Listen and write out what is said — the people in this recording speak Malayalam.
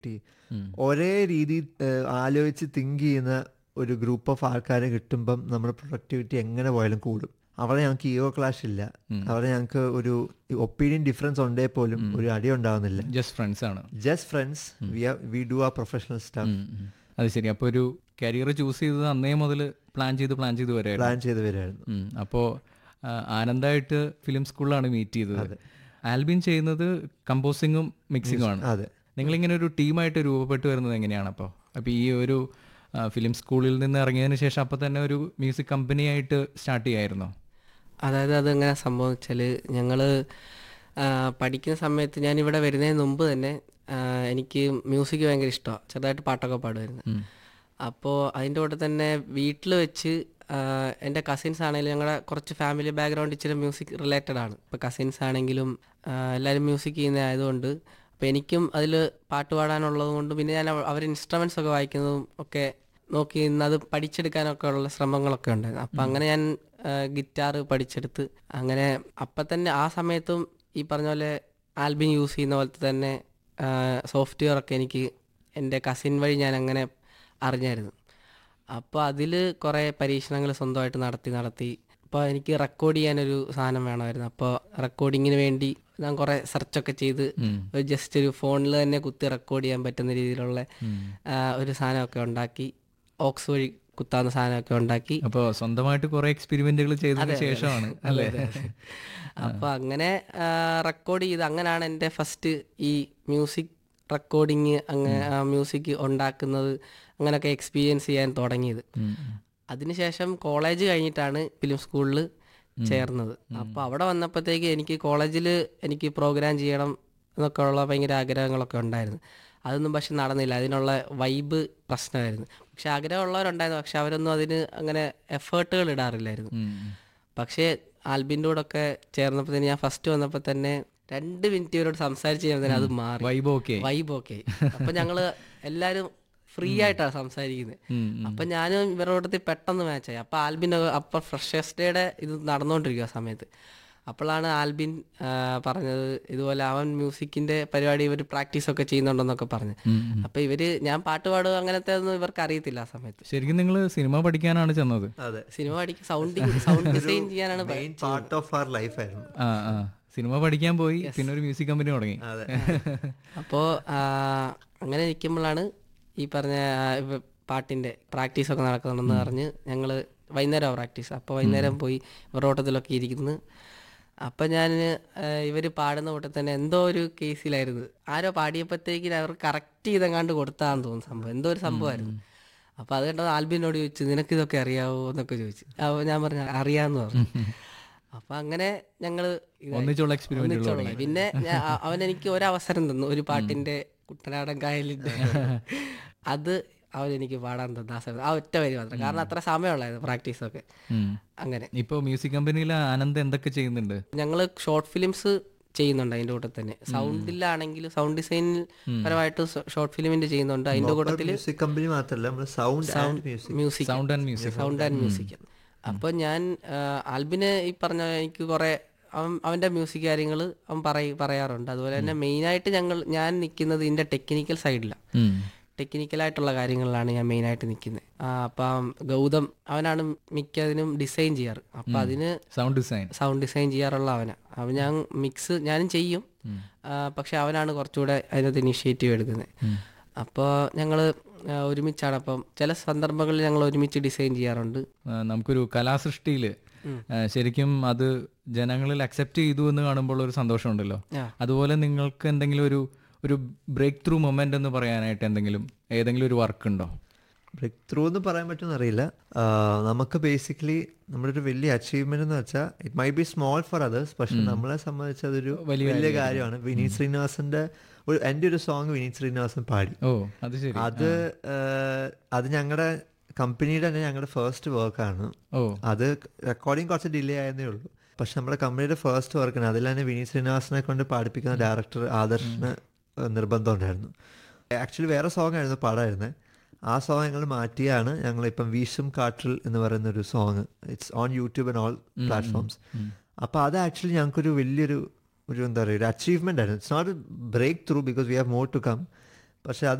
ഒരേ രീതി ആലോചിച്ച് തിങ്ക് ചെയ്യുന്ന ഒരു ഗ്രൂപ്പ് ഓഫ് ആൾക്കാരെ കിട്ടുമ്പം നമ്മുടെ പ്രൊഡക്ടിവിറ്റി എങ്ങനെ പോയാലും കൂടും. അവിടെ ഞങ്ങൾക്ക് ഈഗോ ക്ലാഷ് ഇല്ല, അവിടെ ഞങ്ങൾക്ക് ഒരു ഒപ്പീനിയൻ ഡിഫറൻസ് ഉണ്ടേ പോലും ഒരു അടി ഉണ്ടാവുന്നില്ല. ജസ്റ്റ് ഫ്രണ്ട്സ് ആണ്. Just friends, we do R professional staff. അത് ശരി. അപ്പോൾ ഒരു കരിയർ ചൂസ് ചെയ്തത് അന്നേ മുതൽ പ്ലാൻ ചെയ്ത് വരായിരുന്നു. അപ്പോൾ ആനന്ദായിട്ട് ഫിലിം സ്കൂളിലാണ് മീറ്റ് ചെയ്തത്. ആൽബിൻ ചെയ്യുന്നത് കമ്പോസിങ്ങും മിക്സിങ്ങും ആണ്. അതെ. നിങ്ങളിങ്ങനെ ഒരു ടീമായിട്ട് രൂപപ്പെട്ടു വരുന്നത് എങ്ങനെയാണ്? അപ്പോൾ ഈ ഒരു ഫിലിം സ്കൂളിൽ നിന്ന് ഇറങ്ങിയതിന് ശേഷം അപ്പോൾ തന്നെ ഒരു മ്യൂസിക് കമ്പനി ആയിട്ട് സ്റ്റാർട്ട് ചെയ്യായിരുന്നോ? അതായത് അതെങ്ങനെ സംഭവിച്ചാൽ, ഞങ്ങൾ പഠിക്കുന്ന സമയത്ത് ഞാനിവിടെ വരുന്നതിന് മുമ്പ് തന്നെ എനിക്ക് മ്യൂസിക് ഭയങ്കര ഇഷ്ടമാണ്. ചെറുതായിട്ട് പാട്ടൊക്കെ പാടുമായിരുന്നു. അപ്പോൾ അതിൻ്റെ കൂടെ തന്നെ വീട്ടിൽ വെച്ച് എൻ്റെ കസിൻസ് ആണെങ്കിലും ഞങ്ങളുടെ കുറച്ച് ഫാമിലി ബാക്ക്ഗ്രൗണ്ട് ഇച്ചിരി മ്യൂസിക് റിലേറ്റഡ് ആണ്. ഇപ്പോൾ കസിൻസ് ആണെങ്കിലും എല്ലാവരും മ്യൂസിക് ചെയ്യുന്ന ആയതുകൊണ്ട് അപ്പോൾ എനിക്കും അതിൽ പാട്ട് പാടാനുള്ളത് കൊണ്ട് പിന്നെ ഞാൻ അവർ ഇൻസ്ട്രുമെൻറ്റ്സ് ഒക്കെ വായിക്കുന്നതും ഒക്കെ നോക്കി അത് പഠിച്ചെടുക്കാനൊക്കെ ഉള്ള ശ്രമങ്ങളൊക്കെ ഉണ്ടായിരുന്നു. അപ്പം അങ്ങനെ ഞാൻ ഗിറ്റാർ പഠിച്ചെടുത്ത് അങ്ങനെ അപ്പം തന്നെ ആ സമയത്തും ഈ പറഞ്ഞ പോലെ ആൽബിൻ യൂസ് ചെയ്യുന്ന പോലത്തെ തന്നെ സോഫ്റ്റ്വെയർ ഒക്കെ എനിക്ക് എൻ്റെ കസിൻ വഴി ഞാൻ അങ്ങനെ അറിഞ്ഞായിരുന്നു. അപ്പോൾ അതിൽ കുറേ പരീക്ഷണങ്ങൾ സ്വന്തമായിട്ട് നടത്തി അപ്പോൾ എനിക്ക് റെക്കോർഡ് ചെയ്യാനൊരു സാധനം വേണമായിരുന്നു. അപ്പോൾ റെക്കോർഡിങ്ങിന് വേണ്ടി ഞാൻ കുറേ സെർച്ചൊക്കെ ചെയ്ത് ജസ്റ്റ് ഒരു ഫോണിൽ തന്നെ കുത്തി റെക്കോർഡ് ചെയ്യാൻ പറ്റുന്ന രീതിയിലുള്ള ഒരു സാധനമൊക്കെ ഉണ്ടാക്കി, ഓക്സ് വഴി കുത്താവുന്ന സാധനമൊക്കെ ഉണ്ടാക്കി. അപ്പോൾ സ്വന്തമായിട്ട് കുറേ എക്സ്പെരിമെന്റുകൾ ചെയ്തതിന് ശേഷമാണ് അല്ലേ? അപ്പോൾ അങ്ങനെ റെക്കോർഡ് ചെയ്ത് അങ്ങനെയാണ് എൻ്റെ ഫസ്റ്റ് ഈ മ്യൂസിക് റെക്കോർഡിങ്, അങ്ങനെ മ്യൂസിക് ഉണ്ടാക്കുന്നത് അങ്ങനെയൊക്കെ എക്സ്പീരിയൻസ് ചെയ്യാൻ തുടങ്ങിയത്. അതിനുശേഷം കോളേജ് കഴിഞ്ഞിട്ടാണ് ഫിലിം സ്കൂളിൽ ചേർന്നത്. അപ്പോൾ അവിടെ വന്നപ്പോഴത്തേക്ക് എനിക്ക് കോളേജിൽ എനിക്ക് പ്രോഗ്രാം ചെയ്യണം എന്നൊക്കെ ഉള്ള ഭയങ്കര ആഗ്രഹങ്ങളൊക്കെ ഉണ്ടായിരുന്നു. അതൊന്നും പക്ഷെ നടന്നില്ല. അതിനുള്ള വൈബ് പ്രശ്നമായിരുന്നു. പക്ഷെ ആഗ്രഹമുള്ളവരുണ്ടായിരുന്നു, പക്ഷെ അവരൊന്നും അതിന് അങ്ങനെ എഫേർട്ടുകൾ ഇടാറില്ലായിരുന്നു. പക്ഷേ ആൽബിൻ്റെ കൂടെ ഒക്കെ ചേർന്നപ്പോൾ തന്നെ ഞാൻ ഫസ്റ്റ് വന്നപ്പോൾ തന്നെ 2 മിനിറ്റ് ഇവരോട് സംസാരിച്ച് കഴിയുമ്പോൾ അത് മാറി, വൈബ് ഓക്കെ. അപ്പം ഞങ്ങൾ എല്ലാവരും ഫ്രീ ആയിട്ടാണ് സംസാരിക്കുന്നത്. അപ്പം ഞാനും ഇവരോടത്ത് പെട്ടെന്ന് മാച്ചായി. അപ്പം ആൽബിൻ അപ്പം ഫ്രഷേഴ്സ് ഡേയുടെ ഇത് നടന്നുകൊണ്ടിരിക്കുക ആ സമയത്ത്. അപ്പോഴാണ് ആൽബിൻ പറഞ്ഞത് ഇതുപോലെ അവൻ മ്യൂസിക്കിന്റെ പരിപാടി ഇവർ പ്രാക്ടീസൊക്കെ ചെയ്യുന്നുണ്ടെന്നൊക്കെ പറഞ്ഞു. അപ്പം ഞാൻ പാട്ട് പാടുക അങ്ങനത്തെ ഒന്നും ഇവർക്ക് അറിയത്തില്ല ആ സമയത്ത്. ശരിക്കും നിങ്ങൾ സിനിമ പഠിക്കാനാണ് ചെന്നത്? അതെ, സിനിമ പഠിക്കാൻ സൗണ്ട് ഡിസൈൻ ചെയ്യാനാണ് പാർട്ട് ഓഫ് അവർ ലൈഫ് ആയിരുന്നു. സിനിമ പഠിക്കാൻ പോയി, പിന്നെ ഒരു മ്യൂസിക് കമ്പനി തുടങ്ങി. അപ്പോൾ അങ്ങനെ ഇരിക്കുമ്പോഴാണ് ഈ പറഞ്ഞ പാട്ടിൻ്റെ പ്രാക്ടീസൊക്കെ നടക്കുന്നുണ്ടെന്ന് പറഞ്ഞ് ഞങ്ങൾ വൈകുന്നേരം പ്രാക്ടീസ്. അപ്പോൾ വൈകുന്നേരം പോയി ഇവരോട്ടത്തിലൊക്കെ ഇരിക്കുന്നു. അപ്പം ഞാൻ ഇവർ പാടുന്ന കൂട്ടത്തിൽ തന്നെ എന്തോ ഒരു കേസിലായിരുന്നു, ആരോ പാടിയപ്പോഴത്തേക്കിന് അവർ കറക്റ്റ് ചെയ്തെങ്ങാണ്ട് കൊടുത്താന്ന് തോന്നുന്നു സംഭവം, എന്തോ ഒരു സംഭവമായിരുന്നു. അപ്പോൾ അത് കണ്ടത് ആൽബിനോട് ചോദിച്ചു, നിനക്കിതൊക്കെ അറിയാവോ എന്നൊക്കെ ചോദിച്ചു. അപ്പോൾ ഞാൻ പറഞ്ഞു അറിയാമെന്ന് പറഞ്ഞു. അപ്പം അങ്ങനെ ഞങ്ങൾ ഒന്നിച്ചുള്ള എക്സ്പീരിയൻസ്. പിന്നെ അവൻ എനിക്ക് ഒരവസരം തന്നു, ഒരു പാട്ടിൻ്റെ കുട്ടനാടൻ കായലിൻ്റെ അത് അവനെനിക്ക് പാടാൻ തന്ന ആ ഒറ്റ വരി മാത്രം. കാരണം അത്ര സമയമുള്ളായിരുന്നു പ്രാക്ടീസൊക്കെ. അങ്ങനെ ഇപ്പോൾ മ്യൂസിക് കമ്പനിയിൽ ആനന്ദ് എന്തൊക്കെ ചെയ്യുന്നുണ്ട്? ഞങ്ങൾ ഷോർട്ട് ഫിലിംസ് ചെയ്യുന്നുണ്ട്. അതിൻ്റെ കൂടെ തന്നെ സൗണ്ടിലാണെങ്കിൽ സൗണ്ട് ഡിസൈനിൽ പരമായിട്ട് ഷോർട്ട് ഫിലിമിന്റെ ചെയ്യുന്നുണ്ട്. അതിൻ്റെ കൂട്ടത്തിൽ മ്യൂസിക് കമ്പനി മാത്രമല്ല, സൗണ്ട് ആൻഡ് മ്യൂസിക്. അപ്പോൾ ഞാൻ ആൽബിന് ഈ പറഞ്ഞ എനിക്ക് കുറേ അവൻ്റെ മ്യൂസിക് കാര്യങ്ങൾ അവൻ പറയാറുണ്ട്. അതുപോലെ തന്നെ മെയിനായിട്ട് ഞാൻ നിൽക്കുന്നത് ഇതിൻ്റെ ടെക്നിക്കൽ സൈഡിലാണ്. ടെക്നിക്കലായിട്ടുള്ള കാര്യങ്ങളിലാണ് ഞാൻ മെയിനായിട്ട് നിൽക്കുന്നത്. അപ്പം ഗൗതം അവനാണ് മിക്കതിനും ഡിസൈൻ ചെയ്യാറ്. അപ്പം അതിന് സൗണ്ട് ഡിസൈൻ ചെയ്യാറുള്ള അവൻ ഞാൻ മിക്സ് ഞാനും ചെയ്യും, പക്ഷെ അവനാണ് കുറച്ചുകൂടെ അതിനകത്ത് ഇനിഷ്യേറ്റീവ് എടുക്കുന്നത്. അപ്പോൾ ഞങ്ങൾ ഒരുമിച്ചാണ്. അപ്പം ചില സന്ദർഭങ്ങളിൽ ഞങ്ങൾ ഒരുമിച്ച് ഡിസൈൻ ചെയ്യാറുണ്ട്. നമുക്കൊരു കലാസൃഷ്ടിയിൽ ശരിക്കും അത് ജനങ്ങളിൽ അക്സെപ്റ്റ് ചെയ്തു എന്ന് കാണുമ്പോൾ ഒരു സന്തോഷമുണ്ടല്ലോ. അതുപോലെ നിങ്ങൾക്ക് എന്തെങ്കിലും ഒരു ബ്രേക്ക് ത്രൂ മൊമെന്റ് എന്ന് പറയാനായിട്ട് ഏതെങ്കിലും ഒരു വർക്ക് ഉണ്ടോ? ബ്രേക്ക് ത്രൂ എന്ന് പറയാൻ പറ്റുമെന്ന് അറിയില്ല. നമുക്ക് ബേസിക്കലി നമ്മുടെ ഒരു വലിയ അച്ചീവ്മെന്റ് എന്ന് വെച്ചാൽ it my B small for others, പക്ഷെ നമ്മളെ സംബന്ധിച്ച് അതൊരു വലിയ കാര്യമാണ്. വിനീത് ശ്രീനിവാസന്റെ എൻ്റെ ഒരു സോങ് വിനീത് ശ്രീനിവാസൻ പാടി. അത് ഞങ്ങളുടെ കമ്പനിയുടെ തന്നെ ഞങ്ങളുടെ ഫസ്റ്റ് വർക്കാണ്. അത് റെക്കോർഡിങ് കുറച്ച് ഡിലേ ആയതേ ഉള്ളൂ, പക്ഷെ നമ്മുടെ കമ്പനിയുടെ ഫസ്റ്റ് വർക്കാണ്. അതിൽ തന്നെ വിനീത് ശ്രീനിവാസനെ കൊണ്ട് പാടിപ്പിക്കുന്ന ഡയറക്ടർ ആദർശിന് നിർബന്ധം ഉണ്ടായിരുന്നു. ആക്ച്വലി വേറെ സോങ് ആയിരുന്നു പാടായിരുന്നത്. ആ സോങ് ഞങ്ങൾ മാറ്റിയാണ് ഞങ്ങളിപ്പം വീശും കാട്ടിൽ എന്ന് പറയുന്നൊരു song. It's on YouTube and all platforms. അപ്പോൾ അത് ആക്ച്വലി ഞങ്ങൾക്കൊരു വലിയൊരു എന്താ പറയുക ഒരു അച്ചീവ്മെൻ്റ് ആയിരുന്നു. It's not A break through because we have more to come, പക്ഷെ